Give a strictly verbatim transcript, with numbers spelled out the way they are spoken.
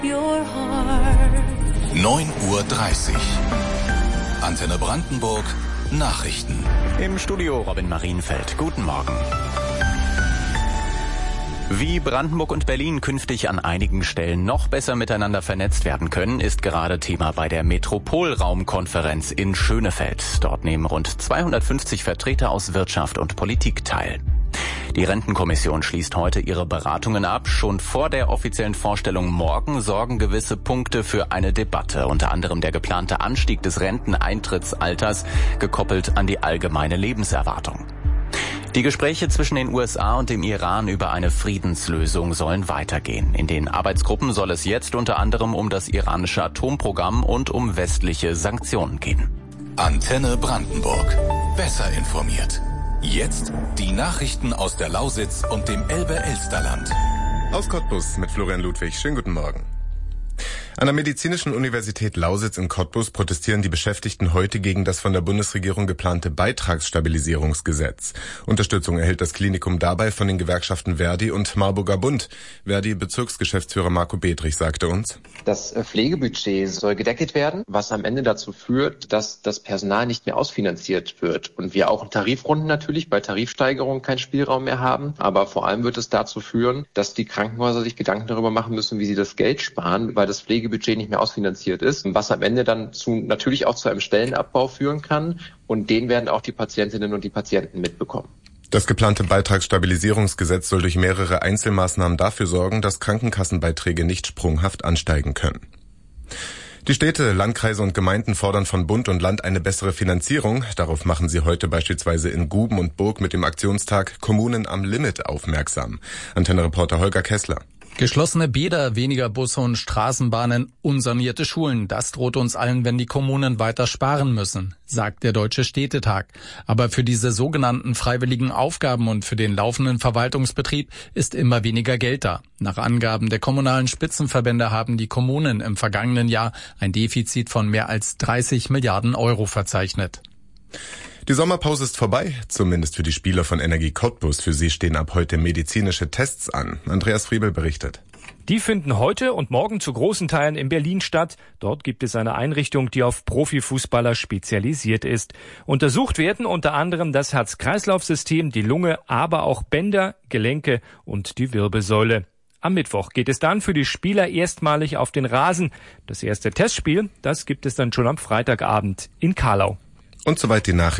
neun Uhr dreißig. Antenne Brandenburg, Nachrichten. Im Studio Robin Marienfeld. Guten Morgen. Wie Brandenburg und Berlin künftig an einigen Stellen noch besser miteinander vernetzt werden können, ist gerade Thema bei der Metropolraumkonferenz in Schönefeld. Dort nehmen rund zweihundertfünfzig Vertreter aus Wirtschaft und Politik teil. Die Rentenkommission schließt heute ihre Beratungen ab. Schon vor der offiziellen Vorstellung morgen sorgen gewisse Punkte für eine Debatte. Unter anderem der geplante Anstieg des Renteneintrittsalters, gekoppelt an die allgemeine Lebenserwartung. Die Gespräche zwischen den U S A und dem Iran über eine Friedenslösung sollen weitergehen. In den Arbeitsgruppen soll es jetzt unter anderem um das iranische Atomprogramm und um westliche Sanktionen gehen. Antenne Brandenburg. Besser informiert. Jetzt die Nachrichten aus der Lausitz und dem Elbe-Elsterland. Aus Cottbus mit Florian Ludwig. Schönen guten Morgen. An der Medizinischen Universität Lausitz in Cottbus protestieren die Beschäftigten heute gegen das von der Bundesregierung geplante Beitragsstabilisierungsgesetz. Unterstützung erhält das Klinikum dabei von den Gewerkschaften Verdi und Marburger Bund. Verdi-Bezirksgeschäftsführer Marco Bedrich sagte uns: Das Pflegebudget soll gedeckelt werden, was am Ende dazu führt, dass das Personal nicht mehr ausfinanziert wird. Und wir auch in Tarifrunden natürlich bei Tarifsteigerungen keinen Spielraum mehr haben. Aber vor allem wird es dazu führen, dass die Krankenhäuser sich Gedanken darüber machen müssen, wie sie das Geld sparen, weil das Pflegebudget nicht mehr ausfinanziert ist, was am Ende dann zu, natürlich auch zu einem Stellenabbau führen kann. Und den werden auch die Patientinnen und die Patienten mitbekommen. Das geplante Beitragsstabilisierungsgesetz soll durch mehrere Einzelmaßnahmen dafür sorgen, dass Krankenkassenbeiträge nicht sprunghaft ansteigen können. Die Städte, Landkreise und Gemeinden fordern von Bund und Land eine bessere Finanzierung. Darauf machen sie heute beispielsweise in Guben und Burg mit dem Aktionstag Kommunen am Limit aufmerksam. Antenne-Reporter Holger Kessler. Geschlossene Bäder, weniger Busse und Straßenbahnen, unsanierte Schulen. Das droht uns allen, wenn die Kommunen weiter sparen müssen, sagt der Deutsche Städtetag. Aber für diese sogenannten freiwilligen Aufgaben und für den laufenden Verwaltungsbetrieb ist immer weniger Geld da. Nach Angaben der kommunalen Spitzenverbände haben die Kommunen im vergangenen Jahr ein Defizit von mehr als dreißig Milliarden Euro verzeichnet. Die Sommerpause ist vorbei, zumindest für die Spieler von Energie Cottbus. Für sie stehen ab heute medizinische Tests an. Andreas Friebel berichtet. Die finden heute und morgen zu großen Teilen in Berlin statt. Dort gibt es eine Einrichtung, die auf Profifußballer spezialisiert ist. Untersucht werden unter anderem das Herz-Kreislauf-System, die Lunge, aber auch Bänder, Gelenke und die Wirbelsäule. Am Mittwoch geht es dann für die Spieler erstmalig auf den Rasen. Das erste Testspiel, das gibt es dann schon am Freitagabend in Kahlau. Und soweit die Nachrichten.